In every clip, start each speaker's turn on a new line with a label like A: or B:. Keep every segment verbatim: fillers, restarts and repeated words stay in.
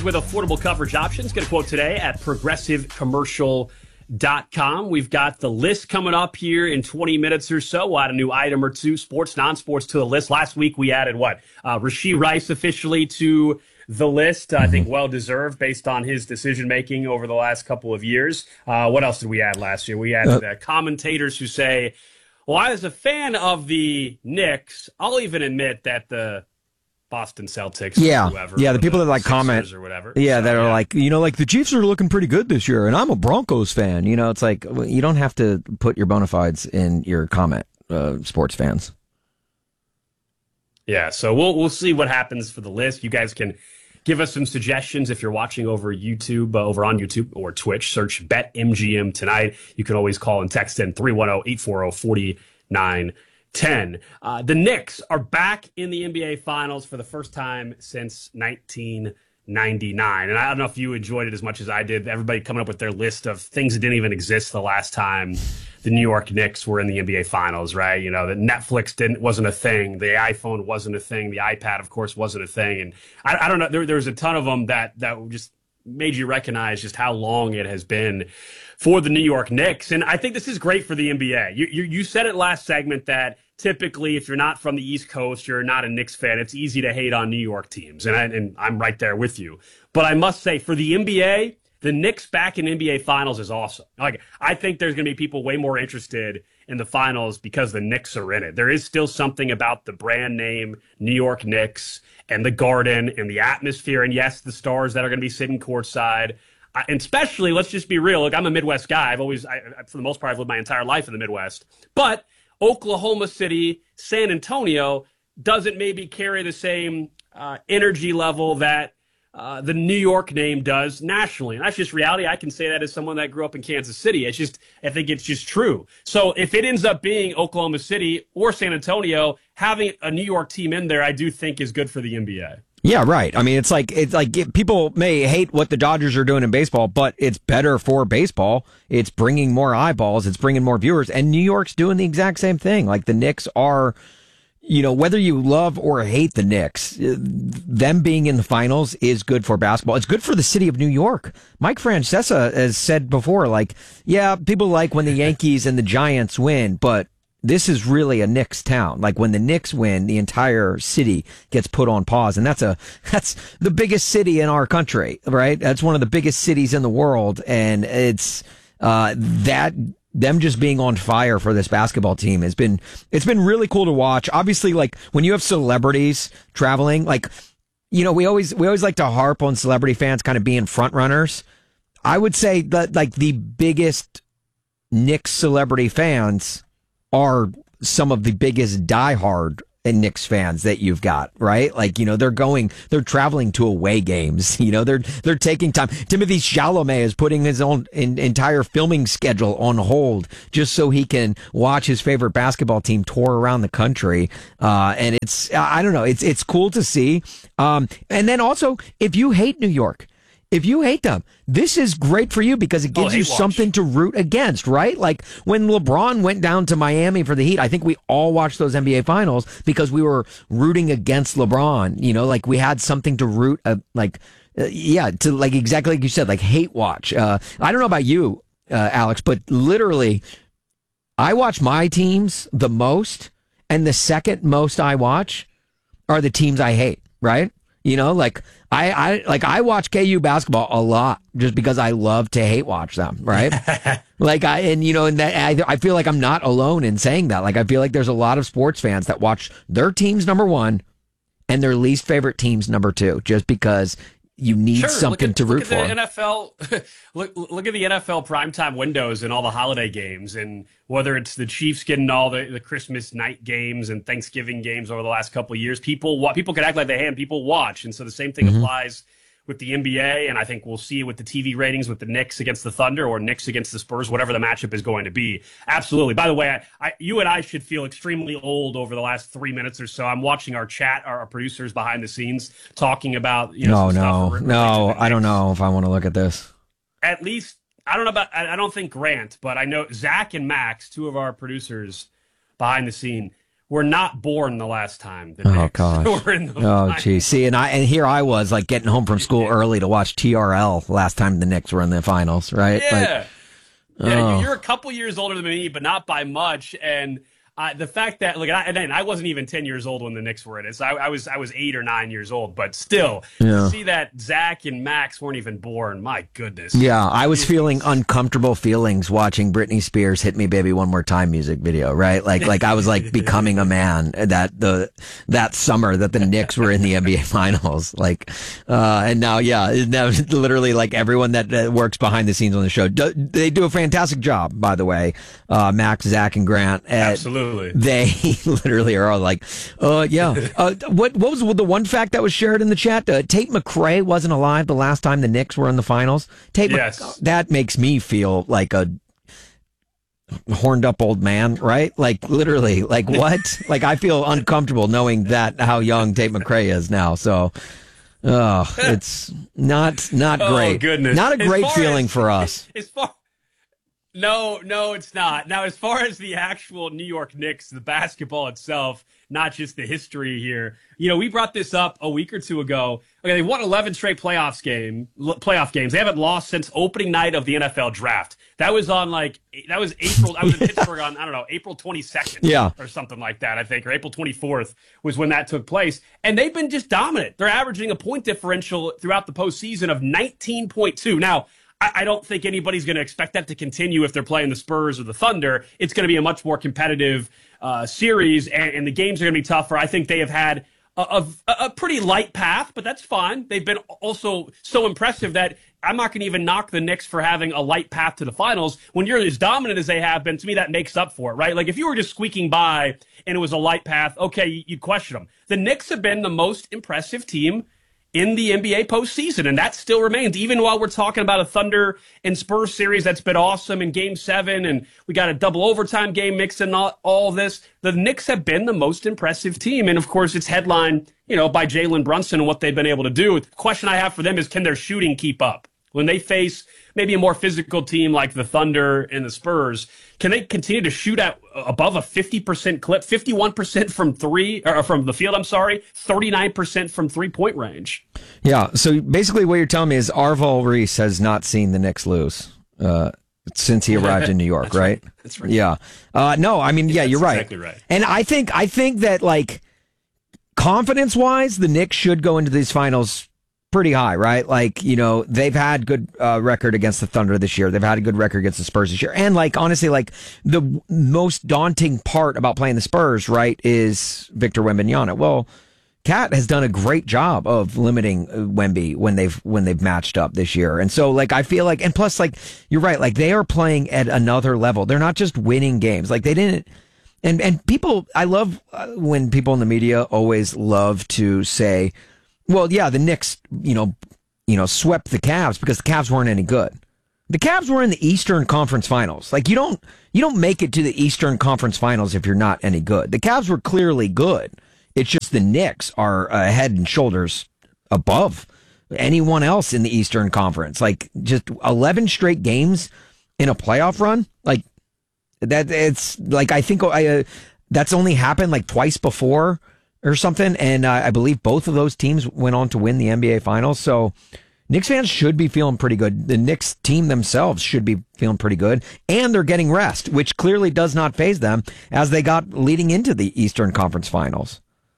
A: Those with affordable coverage options. Get a quote today at progressive commercial dot com. We've got the list coming up here in twenty minutes or so. We'll add a new item or two, sports, non-sports, to the list. Last week we added what? Uh, Rashee Rice officially to the list. Uh, I think well-deserved based on his decision-making over the last couple of years. Uh, what else did we add last year? We added uh, commentators who say, well, as a fan of the Knicks, I'll even admit that the Boston Celtics,
B: yeah,
A: or whoever,
B: yeah, the people
A: the
B: that like
A: Sixers
B: comment
A: or whatever,
B: yeah,
A: so,
B: that are
A: yeah.
B: like, you know, like the Chiefs are looking pretty good this year, and I'm a Broncos fan. You know, it's like you don't have to put your bona fides in your comment, uh, sports fans.
A: Yeah, so we'll we'll see what happens for the list. You guys can give us some suggestions if you're watching over YouTube, uh, over on YouTube or Twitch. Search BetMGM tonight. You can always call and text in three one zero, eight four zero, four nine one zero. Uh, the Knicks are back in the N B A Finals for the first time since nineteen ninety-nine. And I don't know if you enjoyed it as much as I did. Everybody coming up with their list of things that didn't even exist the last time the New York Knicks were in the N B A Finals, right? You know, that Netflix didn't wasn't a thing. The iPhone wasn't a thing. The iPad, of course, wasn't a thing. And I, I don't know. There, there was a ton of them that, that just made you recognize just how long it has been for the New York Knicks. And I think this is great for the N B A. You, you, you said it last segment that typically if you're not from the East Coast, you're not a Knicks fan, it's easy to hate on New York teams. And, I, and I'm right there with you. But I must say, for the N B A, the Knicks back in N B A Finals is awesome. Like, I think there's going to be people way more interested in the Finals because the Knicks are in it. There is still something about the brand name New York Knicks and the Garden and the atmosphere. And yes, the stars that are going to be sitting courtside. I, and especially, let's just be real. Look, I'm a Midwest guy. I've always, I, for the most part, I've lived my entire life in the Midwest. But Oklahoma City, San Antonio doesn't maybe carry the same uh, energy level that uh, the New York name does nationally. And that's just reality. I can say that as someone that grew up in Kansas City. It's just, I think it's just true. So if it ends up being Oklahoma City or San Antonio, having a New York team in there, I do think is good for the N B A.
B: Yeah, right. I mean, it's like it's like people may hate what the Dodgers are doing in baseball, but it's better for baseball. It's bringing more eyeballs. It's bringing more viewers. And New York's doing the exact same thing. Like the Knicks are, you know, whether you love or hate the Knicks, them being in the finals is good for basketball. It's good for the city of New York. Mike Francesa has said before, like, yeah, people like when the Yankees and the Giants win, but this is really a Knicks town. Like when the Knicks win, the entire city gets put on pause. And that's a, that's the biggest city in our country, right? That's one of the biggest cities in the world. And it's, uh, that, them just being on fire for this basketball team has been, it's been really cool to watch. Obviously, like when you have celebrities traveling, like, you know, we always, we always like to harp on celebrity fans kind of being front runners. I would say that like the biggest Knicks celebrity fans are some of the biggest diehard Knicks fans that you've got, right? Like, you know, they're going, they're traveling to away games. You know, they're they're taking time. Timothy Chalamet is putting his own in, entire filming schedule on hold just so he can watch his favorite basketball team tour around the country. Uh, and it's, I don't know, it's it's cool to see. Um, and then also, if you hate New York, if you hate them, this is great for you because it gives
A: oh,
B: you
A: watch.
B: something to root against, right? Like when LeBron went down to Miami for the Heat, I think we all watched those N B A Finals because we were rooting against LeBron. You know, like we had something to root, uh, like, uh, yeah, to like exactly like you said, like hate watch. Uh, I don't know about you, uh, Alex, but literally, I watch my teams the most, and the second most I watch are the teams I hate, right? You know, like I, I like I watch K U basketball a lot just because I love to hate watch them, right? Like I and you know, and that I, I feel like I'm not alone in saying that. Like I feel like there's a lot of sports fans that watch their teams number one and their least favorite teams number two, just because you need
A: sure,
B: something
A: at,
B: to root
A: look
B: for.
A: At the N F L, look, look at the N F L primetime windows and all the holiday games, and whether it's the Chiefs getting all the, the Christmas night games and Thanksgiving games over the last couple of years, people people can act like they hate and people watch, and so the same thing mm-hmm. applies with the N B A, and I think we'll see it with the T V ratings with the Knicks against the Thunder or Knicks against the Spurs, whatever the matchup is going to be. Absolutely. By the way, I, I, you and I should feel extremely old over the last three minutes or so. I'm watching our chat, our, our producers behind the scenes talking about, you know,
B: no, no, no. I don't know if I want to look at this.
A: At least, I don't know about, I, I don't think Grant, but I know Zach and Max, two of our producers behind the scene, were not born the last time the
B: oh
A: Knicks
B: gosh.
A: were in the
B: oh
A: finals.
B: geez. See, and I and here I was like getting home from school early to watch T R L last time the Knicks were in the finals, right?
A: Yeah.
B: Like,
A: yeah,
B: oh.
A: you're a couple years older than me, but not by much. And uh, the fact that, look, I, and then I wasn't even ten years old when the Knicks were in it. So I, I was I was eight or nine years old. But still,
B: Yeah.
A: to see that Zach and Max weren't even born, my goodness.
B: Yeah, I was feeling uncomfortable feelings watching Britney Spears' "Hit Me Baby One More Time" music video, right? Like, like I was like becoming a man that the that summer that the Knicks were in the N B A Finals. Like, uh, and now, yeah, now literally like everyone that uh, works behind the scenes on the show, do, they do a fantastic job, by the way. Uh, Max, Zach, and Grant. Uh,
A: Absolutely.
B: They literally are all like, uh, yeah. Uh, what what was the one fact that was shared in the chat? Uh, Tate McRae wasn't alive the last time the Knicks were in the finals. Tate,
A: Yes.
B: Mc- that makes me feel like a horned up old man, right? Like literally, like what? Like I feel uncomfortable knowing that how young Tate McRae is now. So, oh, it's not not
A: Oh,
B: great.
A: goodness.
B: Not a
A: As
B: great
A: far
B: feeling
A: as-
B: for us.
A: As far No, no, it's not. Now, as far as the actual New York Knicks, the basketball itself, not just the history here, you know, we brought this up a week or two ago. Okay, they won eleven straight playoffs game, l- playoff games. They haven't lost since opening night of the N F L draft. That was on like, that was April, I was in Pittsburgh on, I don't know, April twenty-second
B: Yeah.
A: or something like that, I think, or April twenty-fourth was when that took place. And they've been just dominant. They're averaging a point differential throughout the postseason of nineteen point two. Now, I don't think anybody's going to expect that to continue if they're playing the Spurs or the Thunder. It's going to be a much more competitive uh, series, and, and the games are going to be tougher. I think they have had a, a, a pretty light path, but that's fine. They've been also so impressive that I'm not going to even knock the Knicks for having a light path to the finals. When you're as dominant as they have been, to me, that makes up for it, right? Like if you were just squeaking by and it was a light path, okay, you'd question them. The Knicks have been the most impressive team in the N B A postseason, and that still remains, even while we're talking about a Thunder and Spurs series that's been awesome in Game seven, and we got a double overtime game mixing all, all this. The Knicks have been the most impressive team, and of course it's headlined, you know, by Jalen Brunson and what they've been able to do. The question I have for them is, can their shooting keep up? When they face maybe a more physical team like the Thunder and the Spurs, can they continue to shoot at above a fifty percent clip, fifty-one percent from three, or from the field, I'm sorry, thirty-nine percent from three-point range?
B: Yeah, so basically what you're telling me is Arval Reese has not seen the Knicks lose uh, since he arrived in New York,
A: That's
B: right?
A: right. That's right.
B: Yeah. Uh, no, I mean, yeah,
A: That's
B: you're right.
A: exactly right.
B: And I think I think that, like, confidence-wise, the Knicks should go into these finals pretty high, right? Like, you know, they've had good uh, record against the Thunder this year. They've had a good record against the Spurs this year. And, like, honestly, like, the w- most daunting part about playing the Spurs, right, is Victor Wembanyama. Well, Cat has done a great job of limiting Wemby when they've when they've matched up this year. And so, like, I feel like, and plus, like, you're right, like, they are playing at another level. They're not just winning games. Like, they didn't, and, and people, I love when people in the media always love to say, well, yeah, the Knicks, you know, you know, swept the Cavs because the Cavs weren't any good. The Cavs were in the Eastern Conference Finals. Like, you don't, you don't make it to the Eastern Conference Finals if you're not any good. The Cavs were clearly good. It's just the Knicks are uh, head and shoulders above anyone else in the Eastern Conference. Like, just eleven straight games in a playoff run. Like, that, it's like, I think I, uh, that's only happened like twice before or something. And uh, I believe both of those teams went on to win the N B A Finals. So Knicks fans should be feeling pretty good. The Knicks team themselves should be feeling pretty good. And they're getting rest, which clearly does not faze them as they got leading into the Eastern Conference Finals.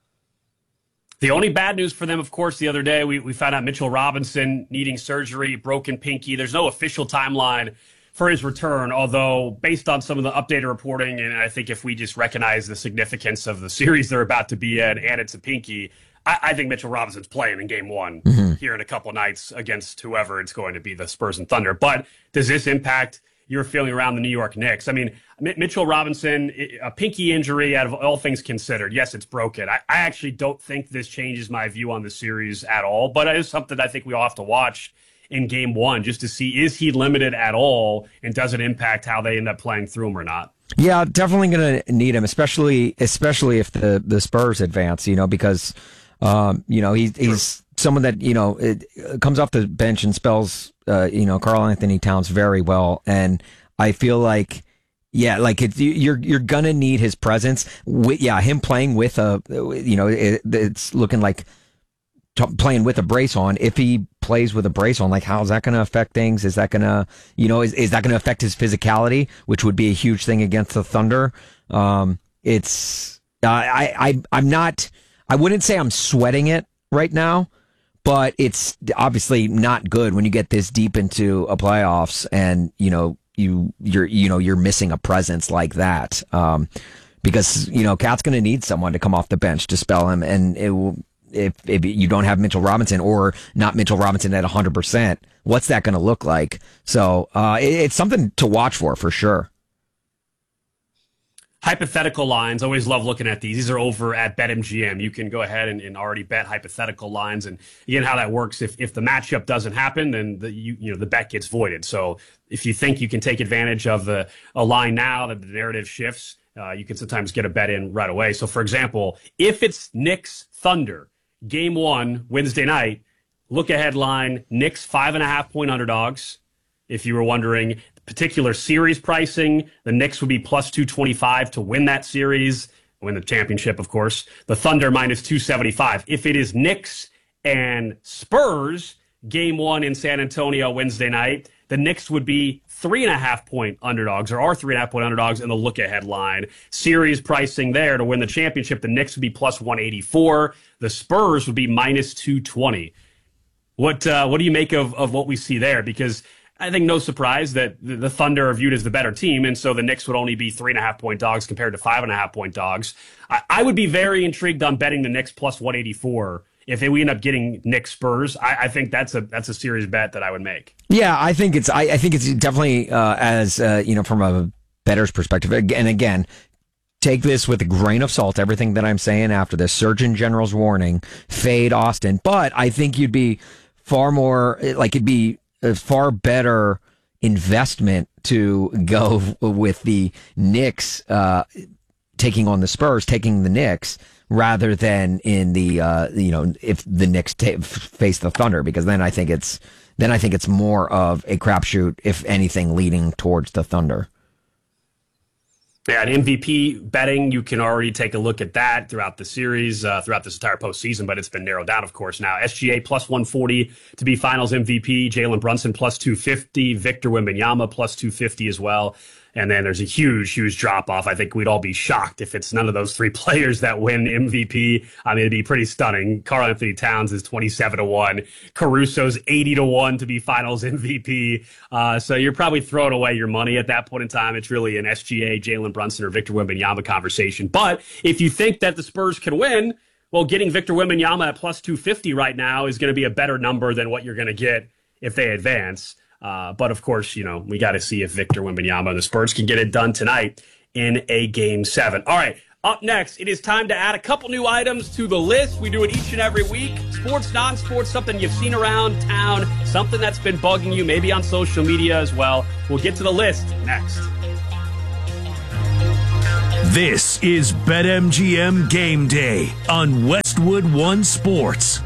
A: The only bad news for them, of course, the other day, we, we found out Mitchell Robinson needing surgery, broken pinky. There's no official timeline for his return, although based on some of the updated reporting, and I think if we just recognize the significance of the series they're about to be in, and it's a pinky, I, I think Mitchell Robinson's playing in game one mm-hmm. here in a couple nights against whoever it's going to be, the Spurs and Thunder. But does this impact your feeling around the New York Knicks? I mean, M- Mitchell Robinson, a pinky injury out of all things considered. Yes, it's broken. I, I actually don't think this changes my view on the series at all, but it is something I think we all have to watch in game one just to see, is he limited at all, and does it impact how they end up playing through him or not?
B: Yeah, definitely going to need him, especially especially if the, the Spurs advance, you know, because, um, you know, he, he's someone that, you know, it, it comes off the bench and spells, uh, you know, Karl Anthony Towns very well. And I feel like Yeah, like it, you're you're gonna need his presence. With, yeah, him playing with a, you know, it, it's looking like t- playing with a brace on. If he plays with a brace on, like how's that gonna affect things? Is that gonna, you know, is is that gonna affect his physicality, which would be a huge thing against the Thunder? Um, it's uh, I I I'm not. I wouldn't say I'm sweating it right now, but it's obviously not good when you get this deep into a playoffs and you know. You, you're, you know, you're missing a presence like that, um, because you know, Cat's going to need someone to come off the bench to spell him, and it will, if if you don't have Mitchell Robinson or not Mitchell Robinson at one hundred percent, what's that going to look like? So, uh, it, it's something to watch for for sure.
A: Hypothetical lines. Always love looking at these. These are over at BetMGM. You can go ahead and, and already bet hypothetical lines. And again, how that works, if if the matchup doesn't happen, then the you, you know the bet gets voided. So if you think you can take advantage of the a line now that the narrative shifts, uh, you can sometimes get a bet in right away. So for example, if it's Knicks Thunder, game one, Wednesday night, look ahead line, Knicks five and a half point underdogs. If you were wondering, particular series pricing, the Knicks would be plus two twenty-five to win that series, win the championship, of course. The Thunder minus two seventy-five. If it is Knicks and Spurs, game one in San Antonio Wednesday night, the Knicks would be three and a half point underdogs, or are three and a half point underdogs in the look ahead line. Series pricing there to win the championship, the Knicks would be plus one eighty-four. The Spurs would be minus two twenty. What uh, what do you make of, of what we see there? Because I think no surprise that the Thunder are viewed as the better team, and so the Knicks would only be three and a half point dogs compared to five and a half point dogs. I, I would be very intrigued on betting the Knicks plus one eighty-four if we end up getting Knicks Spurs. I, I think that's a that's a serious bet that I would make.
B: Yeah, I think it's I, I think it's definitely uh, as uh, you know, from a bettor's perspective. And again, take this with a grain of salt. Everything that I'm saying after this Surgeon General's warning, fade Austin. But I think you'd be far more like it'd be a far better investment to go with the Knicks uh, taking on the Spurs, taking the Knicks, rather than in the uh, you know if the Knicks ta- face the Thunder, because then I think it's then I think it's more of a crapshoot, if anything, leading towards the Thunder.
A: Yeah, and M V P betting, you can already take a look at that throughout the series, uh, throughout this entire postseason, but it's been narrowed down, of course, now. S G A plus one forty to be finals M V P, Jalen Brunson plus two fifty, Victor Wembanyama plus two fifty as well. And then there's a huge, huge drop-off. I think we'd all be shocked if it's none of those three players that win M V P. I mean, it'd be pretty stunning. Karl Anthony Towns is twenty-seven to one. Caruso's eighty to one to be finals M V P. Uh, so you're probably throwing away your money at that point in time. It's really an S G A, Jalen Brunson, or Victor Wembanyama conversation. But if you think that the Spurs can win, well, getting Victor Wembanyama at plus two fifty right now is going to be a better number than what you're going to get if they advance. Uh, but, of course, you know, we got to see if Victor Wembanyama and the Spurs can get it done tonight in a game seven. All right, up next, it is time to add a couple new items to the list. We do it each and every week. Sports, non-sports, something you've seen around town, something that's been bugging you, maybe on social media as well. We'll get to the list next.
C: This is BetMGM Game Day on Westwood One Sports.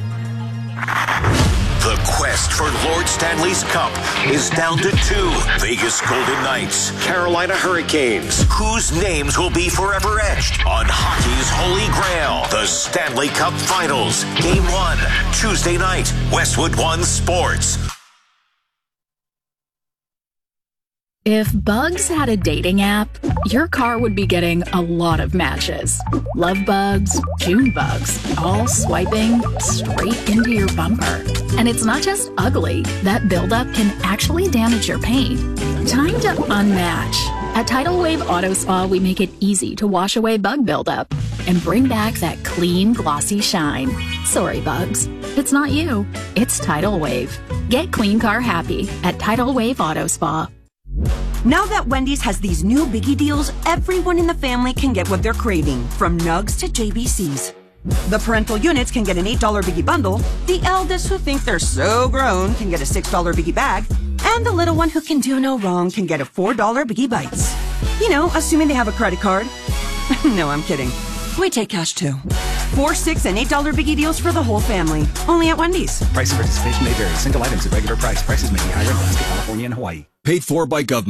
D: The quest for Lord Stanley's Cup is down to two. Vegas Golden Knights, Carolina Hurricanes. Whose names will be forever etched on hockey's holy grail? The Stanley Cup Finals. Game one, Tuesday night, Westwood One Sports.
E: If Bugs had a dating app, your car would be getting a lot of matches. Love bugs, June bugs, all swiping straight into your bumper. And it's not just ugly. That buildup can actually damage your paint. Time to unmatch. At Tidal Wave Auto Spa, we make it easy to wash away bug buildup and bring back that clean, glossy shine. Sorry, bugs. It's not you. It's Tidal Wave. Get clean car happy at Tidal Wave Auto Spa.
F: Now that Wendy's has these new biggie deals, everyone in the family can get what they're craving, from nugs to J B Cs. The parental units can get an eight dollar biggie bundle, the eldest who think they're so grown can get a six dollar biggie bag, and the little one who can do no wrong can get a four dollar biggie bites. You know, assuming they have a credit card. No, I'm kidding. We take cash too. Four, six, and eight dollar biggie deals for the whole family. Only at Wendy's.
G: Price and participation may vary. Single items at regular price. Prices may be higher in Alaska, California, and Hawaii.
H: Paid for by government.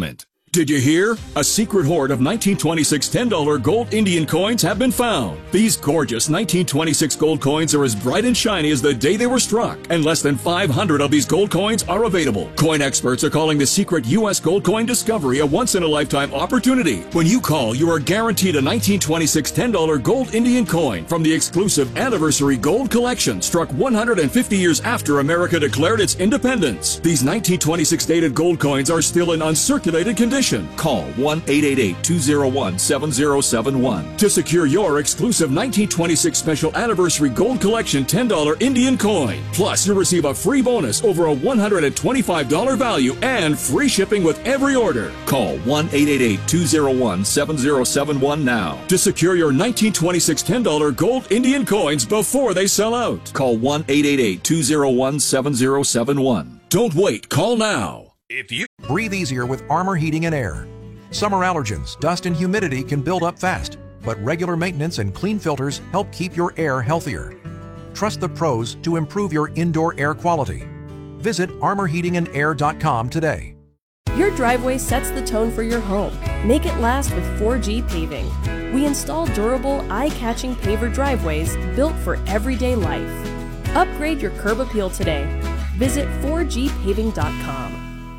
G: Did you hear? A secret hoard of nineteen twenty-six ten dollar gold Indian coins have been found. These gorgeous nineteen twenty-six gold coins are as bright and shiny as the day they were struck, and less than five hundred of these gold coins are available. Coin experts are calling the secret U S gold coin discovery a once-in-a-lifetime opportunity. When you call, you are guaranteed a nineteen twenty-six ten dollar gold Indian coin from the exclusive Anniversary Gold Collection, struck one hundred fifty years after America declared its independence. These nineteen twenty-six dated gold coins are still in uncirculated condition. Call one eight eight eight, two oh one, seven oh seven one to secure your exclusive nineteen twenty-six Special Anniversary Gold Collection ten dollar Indian coin. Plus, you'll receive a free bonus over a one hundred twenty-five dollar value and free shipping with every order. Call one eight eight eight, two oh one, seven oh seven one now to secure your nineteen twenty-six ten dollar gold Indian coins before they sell out. Call one eight eight eight, two oh one, seven oh seven one. Don't wait. Call now.
H: If you breathe easier with Armor Heating and Air. Summer allergens, dust, and humidity can build up fast, but regular maintenance and clean filters help keep your air healthier. Trust the pros to improve your indoor air quality. Visit armor heating and air dot com today.
I: Your driveway sets the tone for your home. Make it last with four G Paving. We install durable, eye-catching paver driveways built for everyday life. Upgrade your curb appeal today. Visit four G paving dot com.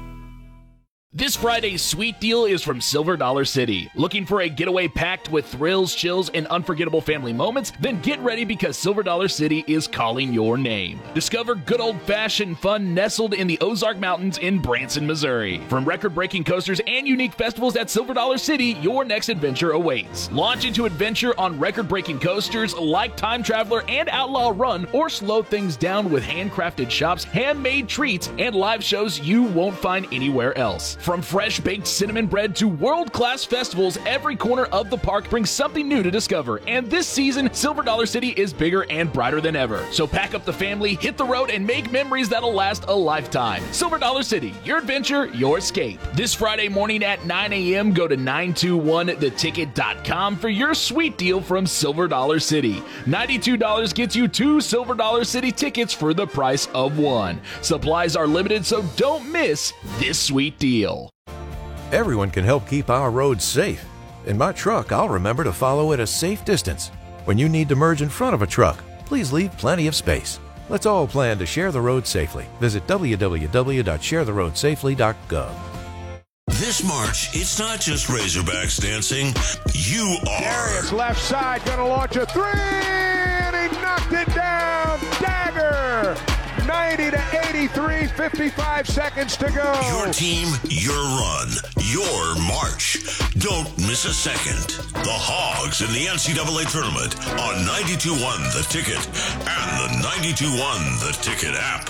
J: This Friday's sweet deal is from Silver Dollar City. Looking for a getaway packed with thrills, chills, and unforgettable family moments? Then get ready because Silver Dollar City is calling your name. Discover good old-fashioned fun nestled in the Ozark Mountains in Branson, Missouri. From record-breaking coasters and unique festivals at Silver Dollar City, your next adventure awaits. Launch into adventure on record-breaking coasters like Time Traveler and Outlaw Run, or slow things down with handcrafted shops, handmade treats, and live shows you won't find anywhere else. From fresh-baked cinnamon bread to world-class festivals, every corner of the park brings something new to discover. And this season, Silver Dollar City is bigger and brighter than ever. So pack up the family, hit the road, and make memories that'll last a lifetime. Silver Dollar City, your adventure, your escape. This Friday morning at nine a.m., go to nine two one the ticket dot com for your sweet deal from Silver Dollar City. ninety-two dollars gets you two Silver Dollar City tickets for the price of one. Supplies are limited, so don't miss this sweet deal.
K: Everyone can help keep our roads safe. In my truck, I'll remember to follow at a safe distance. When you need to merge in front of a truck, please leave plenty of space. Let's all plan to share the road safely. Visit w w w dot share the road safely dot gov.
D: This March, it's not just Razorbacks dancing. You are.
L: Darius left side, gonna launch a three, and he knocked it down. Dagger. ninety to eighty-three, fifty-five seconds to go.
D: Your team, your run, your march. Don't miss a second. The Hogs in the N C double A tournament on ninety-two one The Ticket and the ninety-two one The Ticket app.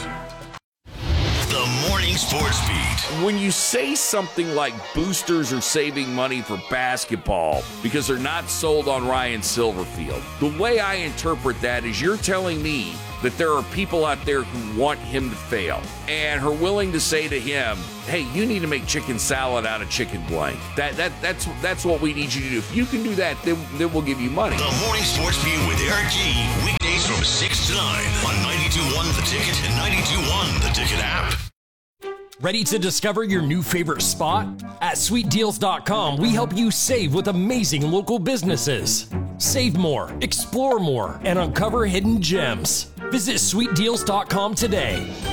D: The Morning Sports Beat.
M: When you say something like boosters are saving money for basketball because they're not sold on Ryan Silverfield, the way I interpret that is you're telling me that there are people out there who want him to fail and are willing to say to him, hey, you need to make chicken salad out of chicken blank. That that that's that's what we need you to do. If you can do that, then, then we'll give you money.
D: The Morning Sports Beat with Eric G. Weekdays from six to nine on ninety-two one The Ticket and ninety-two one The Ticket app.
N: Ready to discover your new favorite spot? At sweet deals dot com, we help you save with amazing local businesses. Save more, explore more, and uncover hidden gems. Visit sweet deals dot com today.